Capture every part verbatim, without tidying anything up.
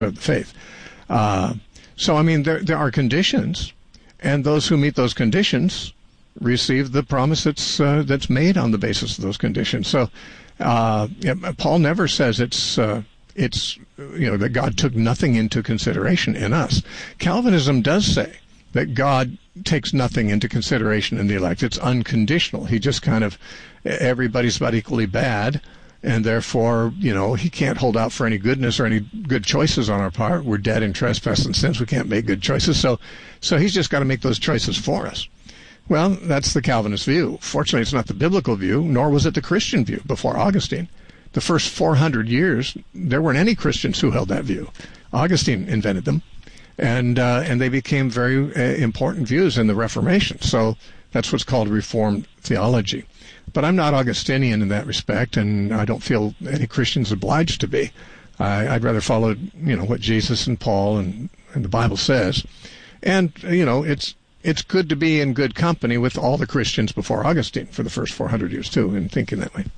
of the faith. Uh, so, I mean, there there are conditions, and those who meet those conditions receive the promise that's uh, that's made on the basis of those conditions. So, uh, yeah, Paul never says it's uh, it's you know that God took nothing into consideration in us. Calvinism does say that God takes nothing into consideration in the elect. It's unconditional. He just kind of everybody's about equally bad, and therefore, you know, he can't hold out for any goodness or any good choices on our part. We're dead in trespass and sins. We can't make good choices. So, so he's just got to make those choices for us. Well, that's the Calvinist view. Fortunately, it's not the biblical view, nor was it the Christian view before Augustine. The first four hundred years, there weren't any Christians who held that view. Augustine invented them, and uh, and they became very uh, important views in the Reformation. So that's what's called Reformed theology. But I'm not Augustinian in that respect, and I don't feel any Christian's obliged to be. I, I'd rather follow, you know, what Jesus and Paul and, and the Bible says. And, you know, it's it's good to be in good company with all the Christians before Augustine for the first four hundred years, too, in thinking that way.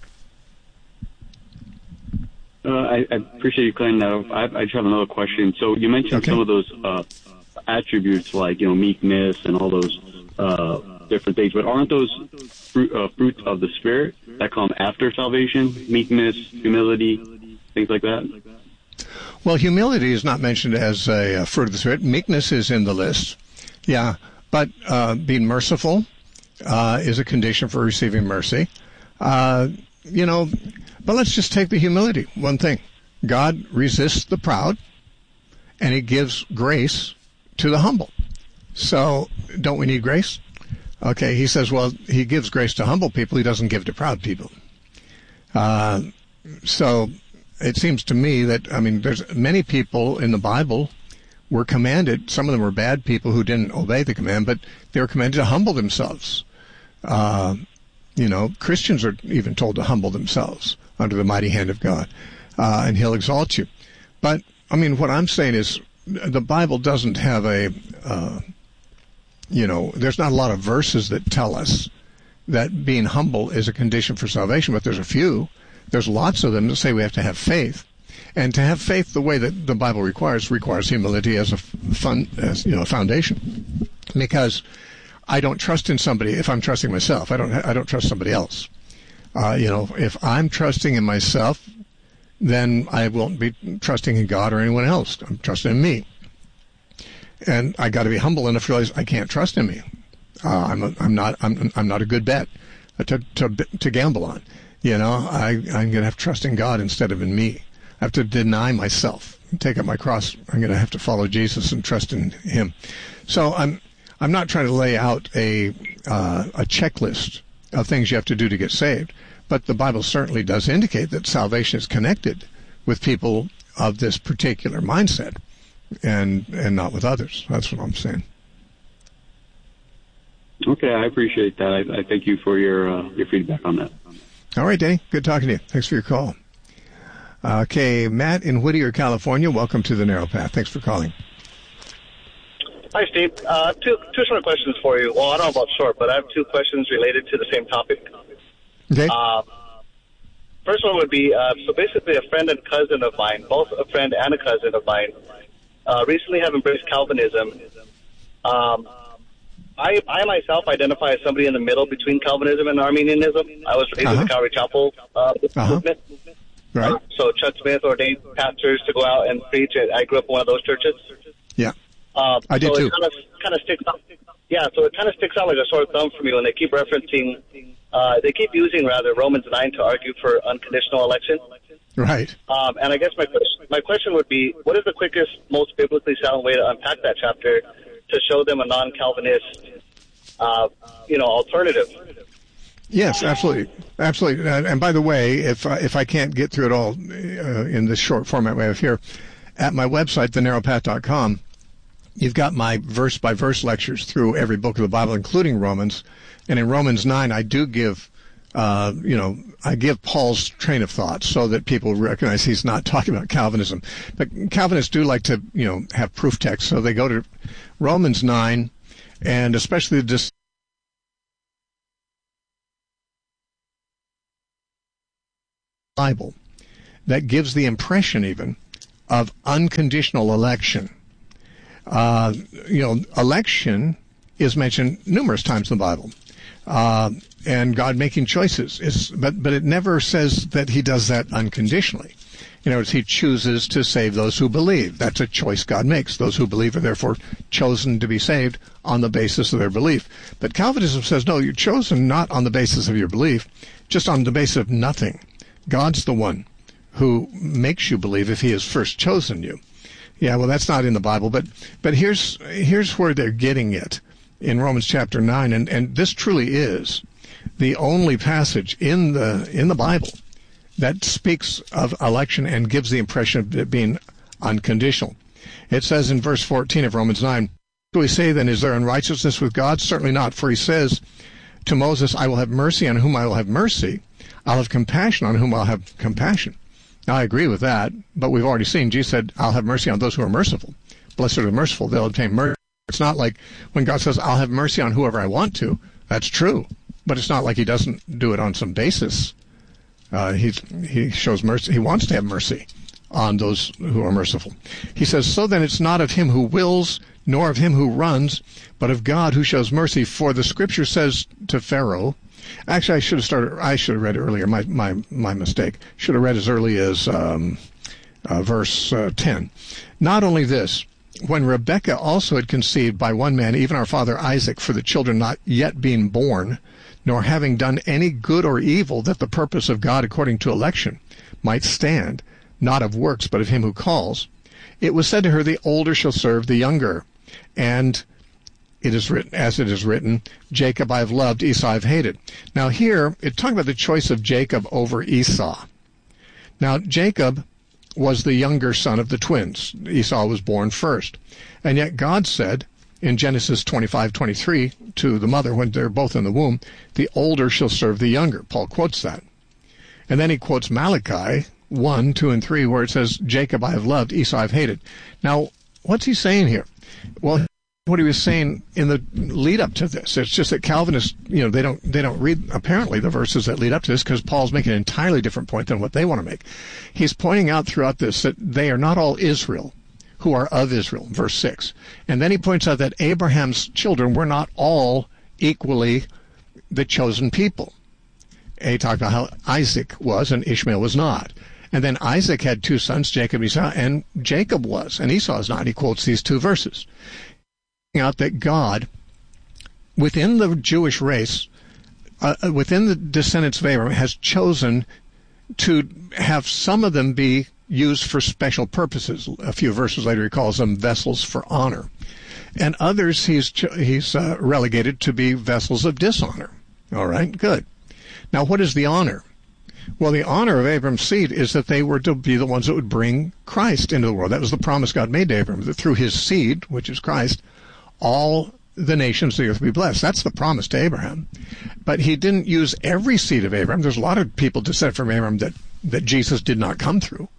Uh, I, I appreciate you clearing that up. I, I just have another question. So you mentioned okay. some of those uh, attributes like, you know, meekness and all those uh, different things, but aren't those fruit, uh, fruits of the Spirit that come after salvation? Meekness, humility, things like that? Well, humility is not mentioned as a, a fruit of the Spirit. Meekness is in the list, yeah, but uh, being merciful uh, is a condition for receiving mercy. Uh, you know, but let's just take the humility, one thing. God resists the proud, and he gives grace to the humble. So don't we need grace? Okay, he says, well, he gives grace to humble people. He doesn't give to proud people. Uh, so it seems to me that, I mean, there's many people in the Bible were commanded. Some of them were bad people who didn't obey the command, but they were commanded to humble themselves. Uh, you know, Christians are even told to humble themselves under the mighty hand of God, uh, and he'll exalt you. But, I mean, what I'm saying is the Bible doesn't have a... Uh, You know, there's not a lot of verses that tell us that being humble is a condition for salvation, but there's a few. There's lots of them that say we have to have faith. And to have faith the way that the Bible requires, requires humility as a fun, as, you know, a foundation. Because I don't trust in somebody if I'm trusting myself. I don't, I don't trust somebody else. Uh, you know, if I'm trusting in myself, then I won't be trusting in God or anyone else. I'm trusting in me. And I got to be humble enough to realize I can't trust in me. Uh, I'm a, I'm not I'm I'm not a good bet to to to gamble on. You know, I I'm going to have to trust in God instead of in me. I have to deny myself, take up my cross. I'm going to have to follow Jesus and trust in Him. So I'm I'm not trying to lay out a uh, a checklist of things you have to do to get saved, but the Bible certainly does indicate that salvation is connected with people of this particular mindset. And and not with others. That's what I'm saying. Okay, I appreciate that. I, I thank you for your uh, your feedback on that. All right, Danny. Good talking to you. Thanks for your call. Okay, Matt in Whittier, California. Welcome to the Narrow Path. Thanks for calling. Hi, Steve. Uh, two two short questions for you. Well, I don't know about short, but I have two questions related to the same topic. Okay. Uh, first one would be uh, so basically a friend and cousin of mine, both a friend and a cousin of mine. Uh, recently have embraced Calvinism. Um, I, I myself identify as somebody in the middle between Calvinism and Arminianism. I was raised uh-huh. in the Calvary Chapel uh, uh-huh. movement. Right. Uh, so Chuck Smith ordained pastors to go out and preach. I grew up in one of those churches. Yeah, uh, I did so too. It kind of, kind of sticks out. Yeah, so it kind of sticks out like a sore thumb for me when they keep referencing, uh, they keep using, rather, Romans nine to argue for unconditional election. Right. Um, and I guess my my question would be, what is the quickest, most biblically sound way to unpack that chapter to show them a non-Calvinist, uh, you know, alternative? Yes, absolutely, absolutely. Uh, and by the way, if uh, if I can't get through it all uh, in this short format we have here, at my website, the narrow path dot com, you've got my verse by verse lectures through every book of the Bible, including Romans. And in Romans nine, I do give. Uh, you know, I give Paul's train of thought so that people recognize he's not talking about Calvinism. But Calvinists do like to, you know, have proof text. So they go to Romans nine, and especially the Bible that gives the impression even of unconditional election. Uh, you know, election is mentioned numerous times in the Bible, uh, and God making choices. Is, but but it never says that He does that unconditionally. In other words, He chooses to save those who believe. That's a choice God makes. Those who believe are therefore chosen to be saved on the basis of their belief. But Calvinism says, no, you're chosen not on the basis of your belief, just on the basis of nothing. God's the one who makes you believe if He has first chosen you. Yeah, well, that's not in the Bible, but but here's here's where they're getting it in Romans chapter nine, and, and this truly is the only passage in the in the Bible that speaks of election and gives the impression of it being unconditional. It says in verse fourteen of Romans nine, "Do we say then, is there unrighteousness with God? Certainly not, for He says to Moses, I will have mercy on whom I will have mercy. I'll have compassion on whom I'll have compassion." Now, I agree with that, but we've already seen, Jesus said, I'll have mercy on those who are merciful. Blessed are the merciful, they'll obtain mercy. It's not like when God says, I'll have mercy on whoever I want to. That's true, but it's not like He doesn't do it on some basis. Uh, he, he shows mercy. He wants to have mercy on those who are merciful. He says, so then it's not of him who wills, nor of him who runs, but of God who shows mercy. For the Scripture says to Pharaoh, actually, I should have started. I should have read it earlier. My my my mistake. Should have read as early as um, uh, verse uh, ten. Not only this, when Rebekah also had conceived by one man, even our father Isaac, for the children not yet being born, nor having done any good or evil, that the purpose of God according to election might stand, not of works, but of Him who calls, it was said to her, the older shall serve the younger, and it is written, as it is written, Jacob I have loved, Esau I have hated. Now here, it's talking about the choice of Jacob over Esau. Now, Jacob was the younger son of the twins. Esau was born first. And yet God said in Genesis twenty-five twenty-three to the mother, when they're both in the womb, the older shall serve the younger. Paul quotes that. And then he quotes Malachi one, two, and three, where it says, Jacob I have loved, Esau I have hated. Now, what's he saying here? Well, what he was saying in the lead up to this. It's just that Calvinists, you know, they don't they don't read apparently the verses that lead up to this, because Paul's making an entirely different point than what they want to make. He's pointing out throughout this that they are not all Israel who are of Israel, verse six. And then he points out that Abraham's children were not all equally the chosen people. And he talked about how Isaac was and Ishmael was not. And then Isaac had two sons, Jacob and Esau, and Jacob was, and Esau is not. He quotes these two verses. Out that God, within the Jewish race, uh, within the descendants of Abraham, has chosen to have some of them be used for special purposes. A few verses later, he calls them vessels for honor, and others he's he's uh, relegated to be vessels of dishonor. All right, good. Now, what is the honor? Well, the honor of Abraham's seed is that they were to be the ones that would bring Christ into the world. That was the promise God made to Abraham, that through his seed, which is Christ, all the nations of the earth will be blessed. That's the promise to Abraham. But he didn't use every seed of Abraham. There's a lot of people descended from Abraham that, that Jesus did not come through.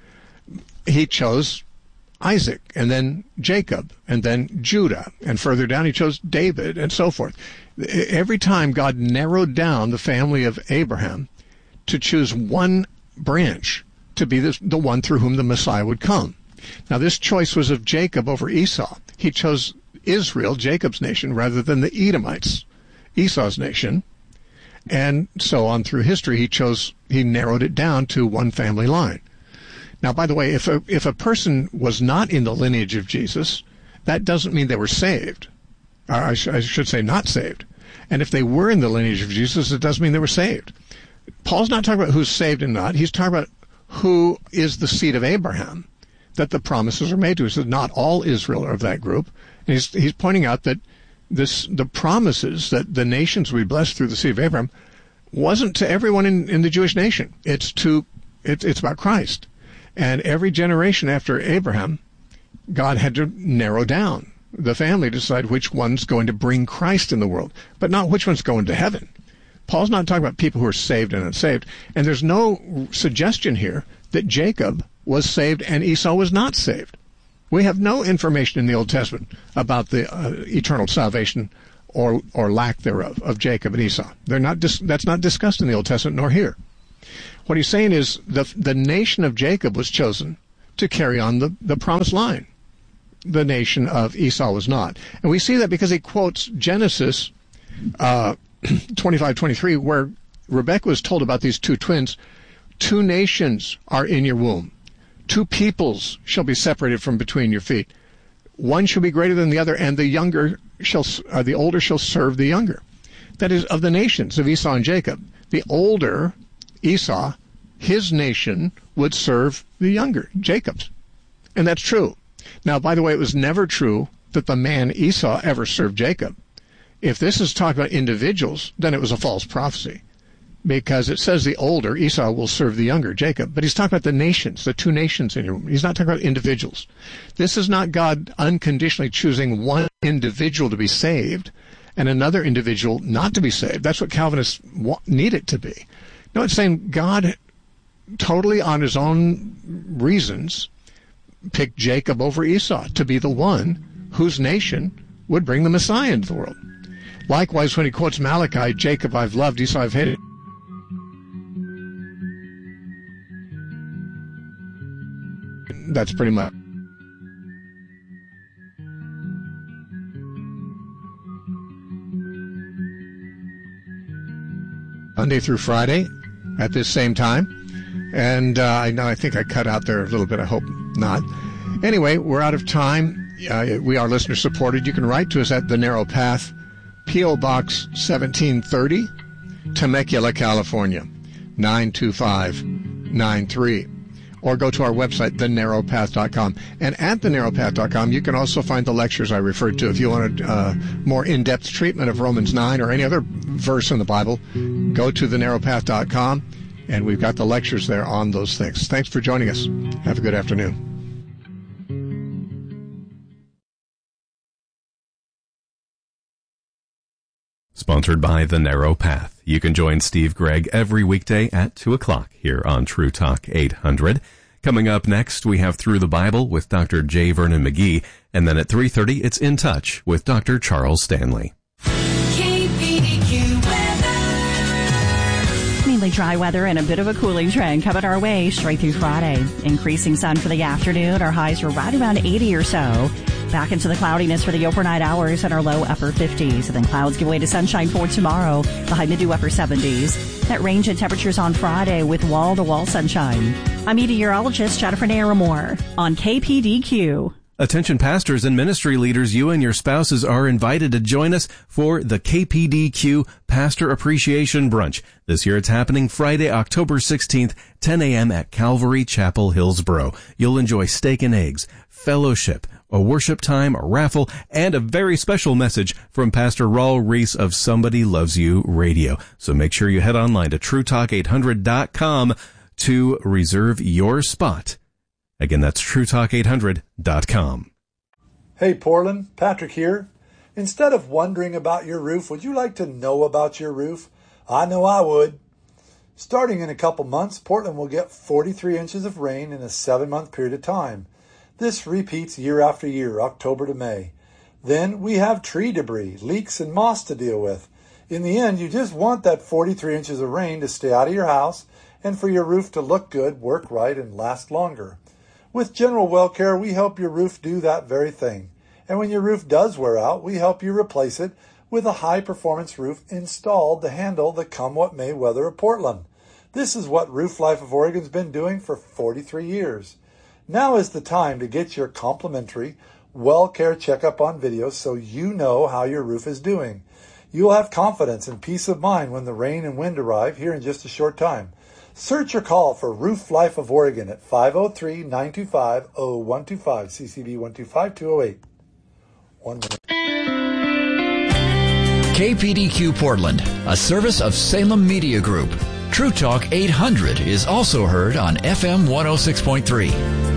He chose Isaac, and then Jacob, and then Judah, and further down he chose David, and so forth. Every time God narrowed down the family of Abraham to choose one branch to be the, the one through whom the Messiah would come. Now, this choice was of Jacob over Esau. He chose Israel, Jacob's nation, rather than the Edomites, Esau's nation. And so on through history, he chose, he narrowed it down to one family line. Now, by the way, if a, if a person was not in the lineage of Jesus, that doesn't mean they were saved. Or I, sh- I should say not saved. And if they were in the lineage of Jesus, it doesn't mean they were saved. Paul's not talking about who's saved and not. He's talking about who is the seed of Abraham that the promises are made to. He says not all Israel are of that group. And he's, he's pointing out that this the promises that the nations will be blessed through the seed of Abraham wasn't to everyone in, in the Jewish nation. It's to it, it's about Christ. And every generation after Abraham, God had to narrow down the family to decide which one's going to bring Christ in the world, but not which one's going to heaven. Paul's not talking about people who are saved and unsaved. And there's no suggestion here that Jacob was saved and Esau was not saved. We have no information in the Old Testament about the uh, eternal salvation or or lack thereof of Jacob and Esau. They're not dis- that's not discussed in the Old Testament nor here. What he's saying is the the nation of Jacob was chosen to carry on the, the promised line. The nation of Esau was not. And we see that because he quotes Genesis uh, twenty-five twenty-three, where Rebekah was told about these two twins. Two nations are in your womb. Two peoples shall be separated from between your feet. One shall be greater than the other, and the younger shall, uh, the older shall serve the younger. That is, of the nations of Esau and Jacob, the older Esau, his nation would serve the younger, Jacob's. And that's true. Now, by the way, it was never true that the man Esau ever served Jacob. If this is talking about individuals, then it was a false prophecy, because it says the older Esau will serve the younger, Jacob. But he's talking about the nations, the two nations in your womb. He's not talking about individuals. This is not God unconditionally choosing one individual to be saved and another individual not to be saved. That's what Calvinists want, need it to be. No, it's saying God, totally on his own reasons, picked Jacob over Esau to be the one whose nation would bring the Messiah into the world. Likewise, when he quotes Malachi, Jacob I've loved, Esau I've hated. That's pretty much. Monday through Friday at this same time. And uh, I know I think I cut out there a little bit. I hope not. Anyway, we're out of time. Uh, we are listener supported. You can write to us at The Narrow Path, P O. Box seventeen thirty, Temecula, California, nine two five nine three. Or go to our website, the narrow path dot com. And at the narrow path dot com, you can also find the lectures I referred to. If you want a uh, more in-depth treatment of Romans nine or any other verse in the Bible, go to the narrow path dot com, and we've got the lectures there on those things. Thanks for joining us. Have a good afternoon. Sponsored by The Narrow Path. You can join Steve Gregg every weekday at two o'clock here on True Talk eight hundred. Coming up next, we have Through the Bible with Doctor J. Vernon McGee, and then at three thirty, it's In Touch with Doctor Charles Stanley. Mainly dry weather and a bit of a cooling trend coming our way straight through Friday. Increasing sun for the afternoon. Our highs are right around eighty or so. Back into the cloudiness for the overnight hours and our low upper fifties. And then clouds give way to sunshine for tomorrow. The high mid to upper seventies. That range in temperatures on Friday with wall-to-wall sunshine. I'm meteorologist Jennifer Naramore on K P D Q. Attention pastors and ministry leaders, you and your spouses are invited to join us for the K P D Q Pastor Appreciation Brunch. This year it's happening Friday, October sixteenth, ten a.m. at Calvary Chapel, Hillsboro. You'll enjoy steak and eggs, fellowship, a worship time, a raffle, and a very special message from Pastor Raul Reese of Somebody Loves You Radio. So make sure you head online to true talk eight hundred dot com to reserve your spot. Again, that's true talk eight hundred dot com. Hey, Portland, Patrick here. Instead of wondering about your roof, would you like to know about your roof? I know I would. Starting in a couple months, Portland will get forty-three inches of rain in a seven-month period of time. This repeats year after year, October to May. Then we have tree debris, leaks, and moss to deal with. In the end, you just want that forty-three inches of rain to stay out of your house and for your roof to look good, work right, and last longer. With General Well Care, we help your roof do that very thing. And when your roof does wear out, we help you replace it with a high-performance roof installed to handle the come-what-may weather of Portland. This is what Roof Life of Oregon's been doing for forty-three years. Now is the time to get your complimentary Well Care checkup on video so you know how your roof is doing. You'll have confidence and peace of mind when the rain and wind arrive here in just a short time. Search or call for Roof Life of Oregon at five oh three, nine two five, oh one two five, C C B one two five, two oh eight. One minute. K P D Q Portland, a service of Salem Media Group. True Talk eight hundred is also heard on F M one oh six point three.